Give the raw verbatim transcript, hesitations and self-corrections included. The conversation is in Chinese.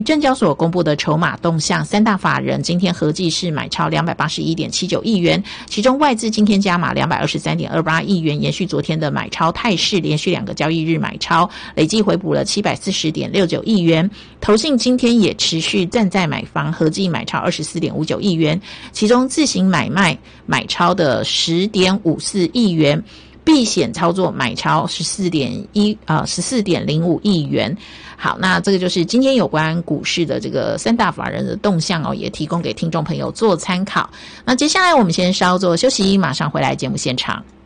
证交所公布的筹码动向，三大法人今天合计是买超 两百八十一点七九亿元，其中外资今天加码 两百二十三点二八亿元，延续昨天的买超态势，连续两个交易日买超，累计回补了 七百四十点六九亿元。投信今天也持续站在买方，合计买超 二十四点五九亿元，其中自行买卖买超的 十点五四亿元，避险操作买超 十四点一 呃 十四点零五亿元。好，那这个就是今天有关股市的这个三大法人的动向哦，也提供给听众朋友做参考。那接下来我们先稍作休息，马上回来节目现场。